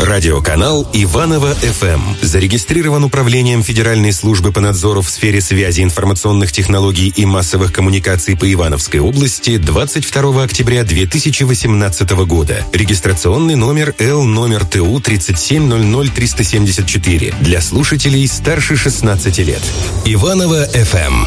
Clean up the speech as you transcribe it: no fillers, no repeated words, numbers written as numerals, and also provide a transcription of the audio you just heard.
Радиоканал Иваново-ФМ. Зарегистрирован Управлением Федеральной службы по надзору в сфере связи, информационных технологий и массовых коммуникаций по Ивановской области 22 октября 2018 года. Регистрационный номер Л ТУ 3700374 для слушателей старше 16 лет. Иваново-ФМ.